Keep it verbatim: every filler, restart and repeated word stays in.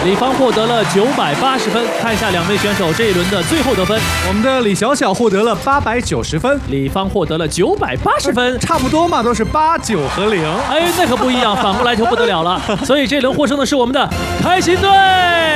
李芳获得了九百八十分。看一下两位选手这一轮的最后得分， 我们的李小小获得了八百九十分， 李芳获得了九百八十分， 差不多嘛，都是八九和零。 哎，那可不一样，反过来就不得了了。所以这轮获胜的是我们的开心队。